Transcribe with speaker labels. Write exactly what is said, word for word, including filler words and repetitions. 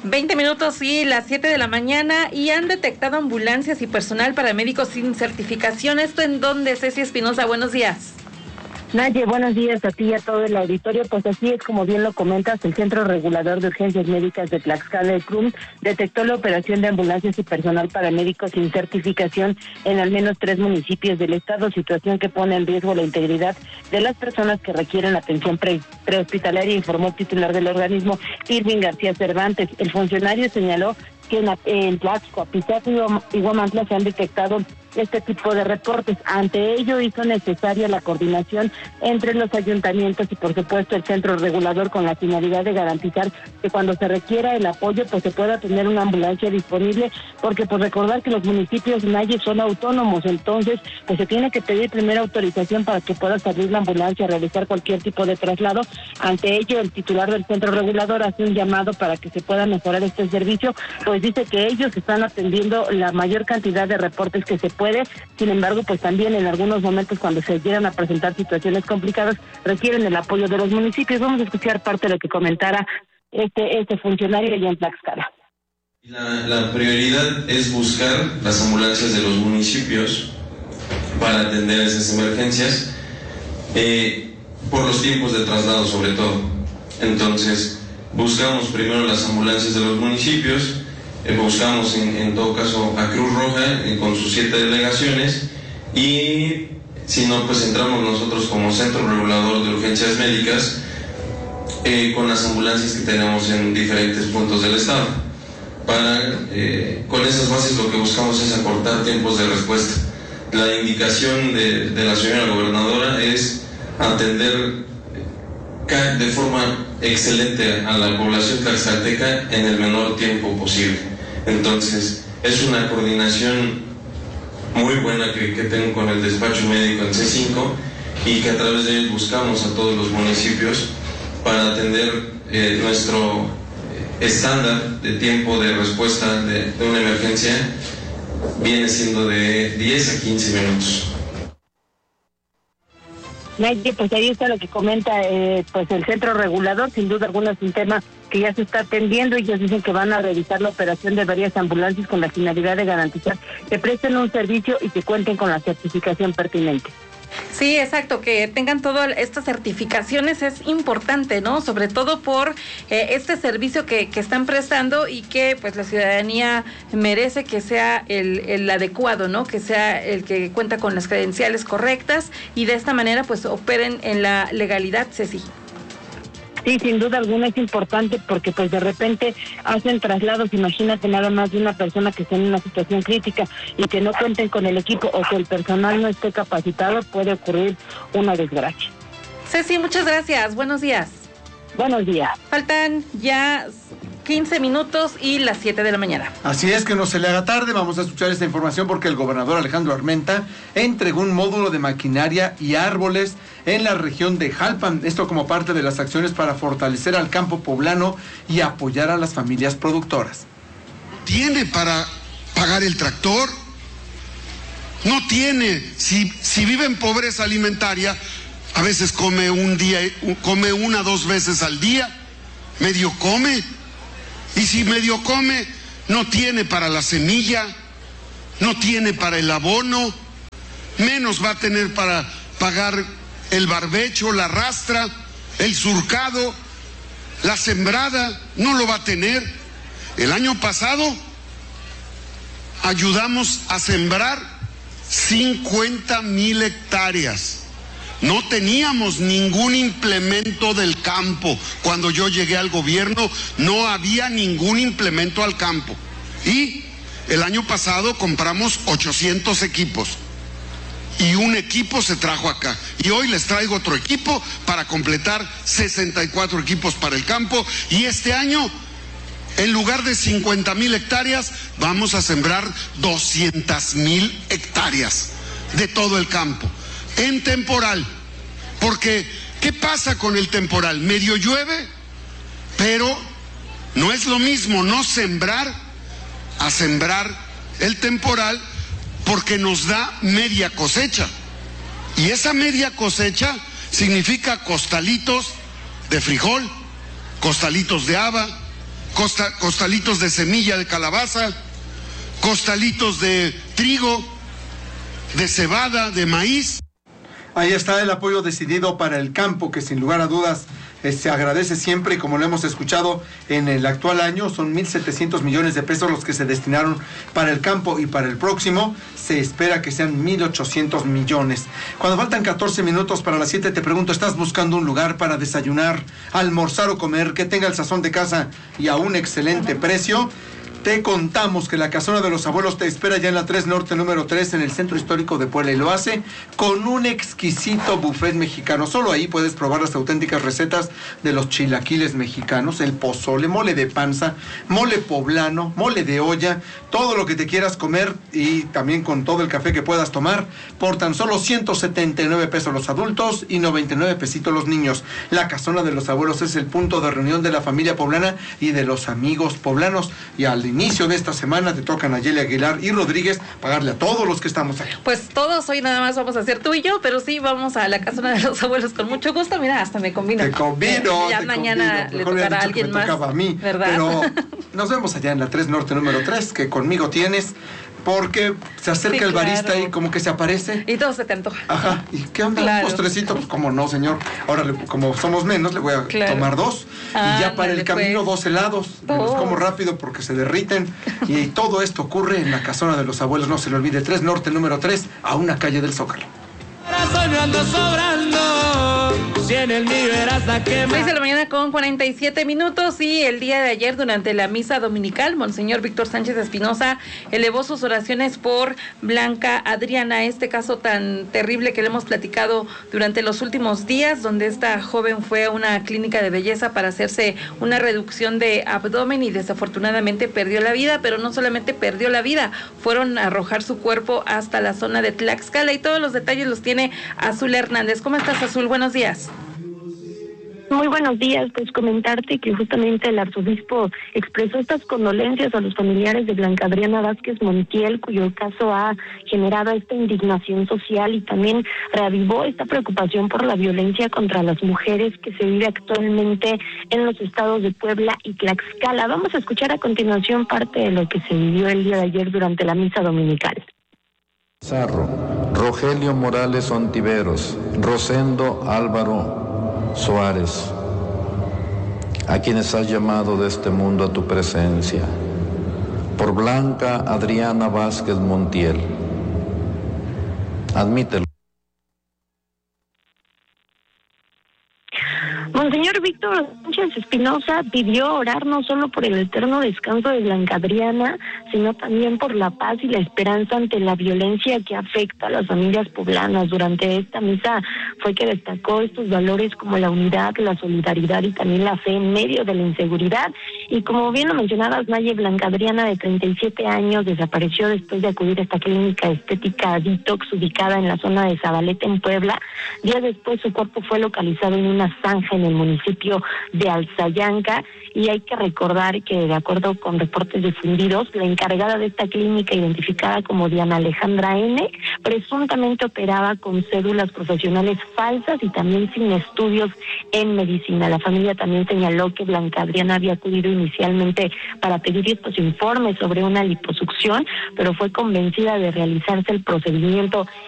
Speaker 1: veinte minutos y las siete de la mañana, y han detectado ambulancias y personal paramédicos sin certificación. ¿Esto en dónde, Ceci Espinosa? Buenos días.
Speaker 2: Naye, buenos días a ti y a todo el auditorio. Pues así es, como bien lo comentas, el Centro Regulador de Urgencias Médicas de Tlaxcala, el C R U M, detectó la operación de ambulancias y personal paramédico sin certificación en al menos tres municipios del estado, situación que pone en riesgo la integridad de las personas que requieren atención pre prehospitalaria, informó el titular del organismo, Irving García Cervantes. El funcionario señaló que en, en Tlaxco, Apizaco y Huamantla se han detectado este tipo de reportes. Ante ello hizo necesaria la coordinación entre los ayuntamientos y por supuesto el centro regulador, con la finalidad de garantizar que cuando se requiera el apoyo pues se pueda tener una ambulancia disponible, porque pues recordar que los municipios Naye son autónomos, entonces pues se tiene que pedir primera autorización para que pueda salir la ambulancia a realizar cualquier tipo de traslado. Ante ello el titular del centro regulador hace un llamado para que se pueda mejorar este servicio, pues dice que ellos están atendiendo la mayor cantidad de reportes que se puede. Sin embargo, pues también en algunos momentos, cuando se llegan a presentar situaciones complicadas, requieren el apoyo de los municipios. Vamos a escuchar parte de lo que comentara este, este funcionario allá en Tlaxcala.
Speaker 3: La, la prioridad es buscar las ambulancias de los municipios para atender esas emergencias, eh, por los tiempos de traslado sobre todo. Entonces, buscamos primero las ambulancias de los municipios. Eh, buscamos en, en todo caso a Cruz Roja eh, con sus siete delegaciones, y si no, pues entramos nosotros como Centro Regulador de Urgencias Médicas eh, con las ambulancias que tenemos en diferentes puntos del estado. Para, eh, con esas bases lo que buscamos es acortar tiempos de respuesta. La indicación de, de la señora gobernadora es atender de forma excelente a la población tlaxcalteca en el menor tiempo posible. Entonces, es una coordinación muy buena que, que tengo con el despacho médico en C cinco, y que a través de él buscamos a todos los municipios para atender eh, nuestro estándar de tiempo de respuesta de, de una emergencia viene siendo de diez a quince minutos.
Speaker 2: Naye, pues ahí está lo que comenta eh, pues el centro regulador. Sin duda alguna es un tema que ya se está atendiendo, y ellos dicen que van a revisar la operación de varias ambulancias con la finalidad de garantizar que presten un servicio y que cuenten con la certificación pertinente.
Speaker 1: Sí, exacto, que tengan todas estas certificaciones es importante, ¿no? Sobre todo por eh, este servicio que, que están prestando, y que pues la ciudadanía merece que sea el, el adecuado, ¿no? Que sea el que cuenta con las credenciales correctas, y de esta manera pues operen en la legalidad, Ceci.
Speaker 2: Sí, sin duda alguna es importante, porque pues de repente hacen traslados, imagínate nada más de una persona que esté en una situación crítica y que no cuenten con el equipo o que el personal no esté capacitado, puede ocurrir una desgracia.
Speaker 1: Ceci, muchas gracias, buenos días.
Speaker 2: Buenos días.
Speaker 1: Faltan ya quince minutos y las siete de la mañana.
Speaker 4: Así es, que no se le haga tarde. Vamos a escuchar esta información porque el gobernador Alejandro Armenta entregó un módulo de maquinaria y árboles en la región de Jalpan, esto como parte de las acciones para fortalecer al campo poblano y apoyar a las familias productoras.
Speaker 5: ¿Tiene para pagar el tractor? No tiene. Si, si vive en pobreza alimentaria, a veces come un día, come una, dos veces al día, medio come. Y si medio come, no tiene para la semilla, no tiene para el abono, menos va a tener para pagar el barbecho, la rastra, el surcado, la sembrada, no lo va a tener. El año pasado ayudamos a sembrar cincuenta mil hectáreas. No teníamos ningún implemento del campo. Cuando yo llegué al gobierno, no había ningún implemento al campo. Y el año pasado compramos ochocientos equipos. Y un equipo se trajo acá. Y hoy les traigo otro equipo para completar sesenta y cuatro equipos para el campo. Y este año, en lugar de cincuenta mil hectáreas, vamos a sembrar doscientas mil hectáreas de todo el campo. En temporal, porque ¿qué pasa con el temporal? Medio llueve, pero no es lo mismo no sembrar a sembrar el temporal, porque nos da media cosecha, y esa media cosecha significa costalitos de frijol, costalitos de haba, costa, costalitos de semilla de calabaza, costalitos de trigo, de cebada, de maíz.
Speaker 4: Ahí está el apoyo decidido para el campo, que sin lugar a dudas eh, se agradece siempre, y como lo hemos escuchado en el actual año, son mil setecientos millones de pesos los que se destinaron para el campo, y para el próximo se espera que sean mil ochocientos millones. Cuando faltan catorce minutos para las siete, te pregunto, ¿estás buscando un lugar para desayunar, almorzar o comer que tenga el sazón de casa y a un excelente precio? Te contamos que la Casona de los Abuelos te espera ya en la tres Norte número tres, en el Centro Histórico de Puebla, y lo hace con un exquisito buffet mexicano. Solo ahí puedes probar las auténticas recetas de los chilaquiles mexicanos, el pozole, mole de panza, mole poblano, mole de olla, todo lo que te quieras comer, y también con todo el café que puedas tomar, por tan solo ciento setenta y nueve pesos los adultos y noventa y nueve pesitos los niños. La Casona de los Abuelos es el punto de reunión de la familia poblana y de los amigos poblanos, y al inicio de esta semana te tocan a Yeli Aguilar y Rodríguez pagarle a todos los que estamos ahí.
Speaker 1: Pues todos hoy nada más vamos a hacer tú y yo, pero sí vamos a la Casona de los Abuelos con mucho gusto. Mira, hasta me combino.
Speaker 4: Te combino.
Speaker 1: Eh, ya
Speaker 4: te
Speaker 1: mañana
Speaker 4: combino.
Speaker 1: le tocará a alguien
Speaker 4: me
Speaker 1: más.
Speaker 4: Tocaba a mí,
Speaker 1: ¿verdad?
Speaker 4: Pero nos vemos allá en la tres Norte número tres, que conmigo tienes, porque se acerca
Speaker 1: Sí,
Speaker 4: el barista
Speaker 1: claro.
Speaker 4: y como que se aparece.
Speaker 1: Y todo se te antoja.
Speaker 4: Ajá, ¿y qué onda?
Speaker 1: Claro.
Speaker 4: ¿Un postrecito? Pues como no, señor. Ahora, le- como somos menos, le voy a
Speaker 1: Claro.
Speaker 4: tomar dos.
Speaker 1: Ah,
Speaker 4: y ya para el
Speaker 1: ándale,
Speaker 4: camino,
Speaker 1: pues.
Speaker 4: dos helados. Me los
Speaker 1: Dos.
Speaker 4: como rápido porque se derriten. Y todo esto ocurre en la Casona de los Abuelos. No se le olvide, tres Norte número tres, a una calle del Zócalo.
Speaker 6: Corazón yo ando sobrando, si en el mío eras la que
Speaker 1: seis
Speaker 6: más.
Speaker 1: de la mañana con cuarenta y siete minutos, y el día de ayer, durante la misa dominical, Monseñor Víctor Sánchez Espinosa elevó sus oraciones por Blanca Adriana, este caso tan terrible que le hemos platicado durante los últimos días, donde esta joven fue a una clínica de belleza para hacerse una reducción de abdomen y desafortunadamente perdió la vida, pero no solamente perdió la vida, fueron a arrojar su cuerpo hasta la zona de Tlaxcala, y todos los detalles los tiene Azul Hernández. ¿Cómo estás, Azul? Buenos días.
Speaker 2: Muy buenos días, pues comentarte que justamente el arzobispo expresó estas condolencias a los familiares de Blanca Adriana Vázquez Montiel, cuyo caso ha generado esta indignación social, y también reavivó esta preocupación por la violencia contra las mujeres que se vive actualmente en los estados de Puebla y Tlaxcala. Vamos a escuchar a continuación parte de lo que se vivió el día de ayer durante la misa dominical.
Speaker 7: Zarro, Rogelio Morales Ontiveros, Rosendo Álvaro Suárez, a quienes has llamado de este mundo a tu presencia, por Blanca Adriana Vázquez Montiel, admítelo.
Speaker 2: Monseñor Víctor Sánchez Espinosa pidió orar no solo por el eterno descanso de Blanca Adriana, sino también por la paz y la esperanza ante la violencia que afecta a las familias poblanas. Durante esta misa fue que destacó estos valores como la unidad, la solidaridad y también la fe en medio de la inseguridad. Y como bien lo mencionabas, Naye, Blanca Adriana, de treinta y siete años, desapareció después de acudir a esta clínica estética Detox ubicada en la zona de Zabaleta, en Puebla. Días después su cuerpo fue localizado en una zanja en el municipio de Alzayanca, y hay que recordar que, de acuerdo con reportes difundidos, la encargada de esta clínica, identificada como Diana Alejandra N., presuntamente operaba con cédulas profesionales falsas y también sin estudios en medicina. La familia también señaló que Blanca Adriana había acudido inicialmente para pedir estos informes sobre una liposucción, pero fue convencida de realizarse el procedimiento